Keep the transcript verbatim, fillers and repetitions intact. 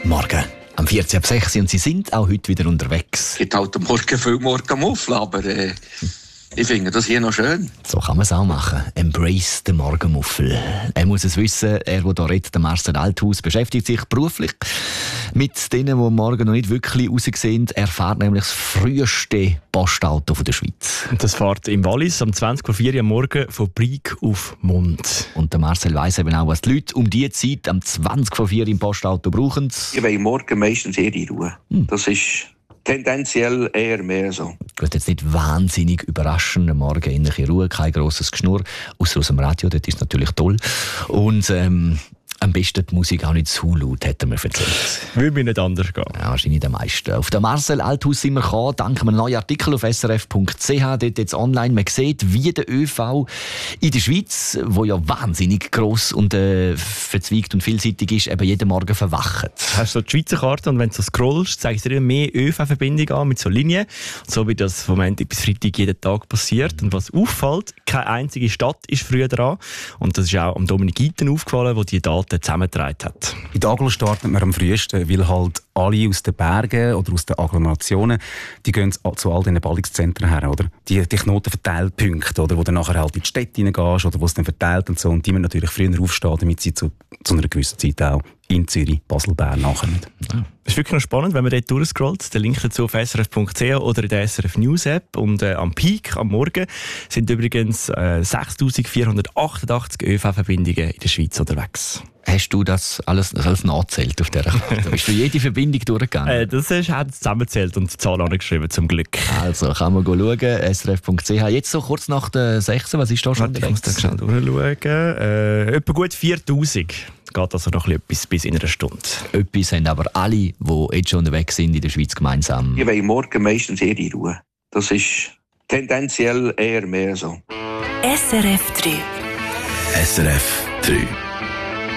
Morgen. Am vierzehn ab sechs und Sie sind auch heute wieder unterwegs. Es gibt halt am Morgen viel Morgenmuffel, aber äh, ich finde das hier noch schön. So kann man es auch machen. Embrace den Morgenmuffel. Er muss es wissen, er, der hier redet, der Marcel Althaus, beschäftigt sich beruflich mit denen, die morgen noch nicht wirklich raussehen. Er fährt nämlich das früheste Postauto der Schweiz. Und das fährt im Wallis am zwanzig vor vier am Morgen von Brieg auf Mund. Und der Marcel weiss eben auch, was die Leute um diese Zeit am zwanzig vor vier im Postauto brauchen. Ich will morgen meistens eher in Ruhe. Hm. Das ist tendenziell eher mehr so. Gut, jetzt nicht wahnsinnig überraschend. Am Morgen in Ruhe, kein grosses Geschnurr. Ausser aus dem Radio, das ist natürlich toll. Und ähm, am besten die Musik auch nicht zu laut, hat er mir erzählt. Würde mir nicht anders gehen. Ja, wahrscheinlich der meisten. Auf den Marcel Althaus sind wir gekommen, dank einem neuen Artikel auf s r f punkt c h. Dort jetzt online. Man sieht, wie der ÖV in der Schweiz, wo ja wahnsinnig gross und äh, verzweigt und vielseitig ist, eben jeden Morgen verwacht. Hast du so die Schweizer Karte und wenn du so scrollst, zeigst du dir mehr ÖV-Verbindungen an mit so Linien. So wie das vom Montag bis Freitag jeden Tag passiert. Und was auffällt, keine einzige Stadt ist früher dran. Und das ist auch am Dominik Iten aufgefallen, der die Daten zusammengetragen hat. In der Aglo startet man am frühesten, weil halt alle aus den Bergen oder aus den Agglomerationen, die gehen zu all diesen Ballungszentren her, oder? Die, die Knotenverteilpunkte, oder? Wo du nachher halt in die Städte reingehst, oder wo es dann verteilt und so. Und die müssen natürlich früher aufstehen, damit sie zu, zu einer gewissen Zeit auch in Zürich, Basel, Bern nachkommen. Ja. Das ist wirklich noch spannend, wenn man dort durchscrollt. Der Link dazu auf s r f punkt c h oder in der S R F News App. Und äh, am Peak, am Morgen, sind übrigens äh, sechstausendvierhundertachtundachtzig ÖV-Verbindungen in der Schweiz unterwegs. Hast du das alles, alles nachgezählt auf dieser Karte? Bist du jede Verbindung durchgegangen? Äh, das ist, hat zusammengezählt und die Zahl angeschrieben, zum Glück. Also, kann man schauen, s r f punkt c h. Jetzt so kurz nach der sechs, was ist da schon? Warte, ich muss da schnell durchschauen. Äh, etwa gut viertausend. Geht also noch etwas bis in einer Stunde. Etwas haben aber alle, die jetzt schon unterwegs sind in der Schweiz, gemeinsam. Ich will morgen meistens eher in Ruhe. Das ist tendenziell eher mehr so. S R F drei. S R F drei.